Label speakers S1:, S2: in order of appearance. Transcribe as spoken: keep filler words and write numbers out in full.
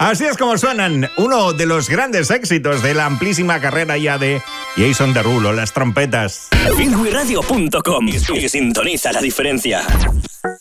S1: Así es como suenan uno de los grandes éxitos de la amplísima carrera ya de Jason Derulo, las trompetas.
S2: Feedway Radio punto com y sintoniza la diferencia.